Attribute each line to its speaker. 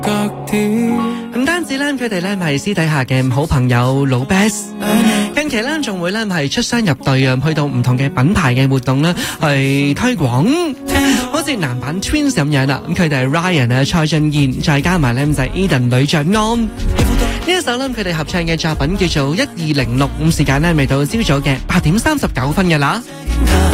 Speaker 1: 唔單止咧，佢哋咧係私底下嘅好朋友老 best， 近期咧仲會咧係出雙入對啊，去到唔同嘅品牌嘅活動咧去推廣，好似男版 Twins 咁樣啦。咁佢哋係 Ryan 啊、蔡俊彥，再加埋咧就係 Eden 呂爵安。呢一首咧佢哋合唱嘅作品叫做1206，咁時間咧未到朝早嘅8點39分嘅啦。